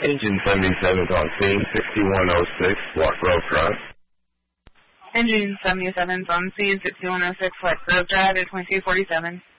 Engine 77 is on scene, 6106 White Grove Drive. Engine 77 is on scene, 6106 White Grove Drive, 2247.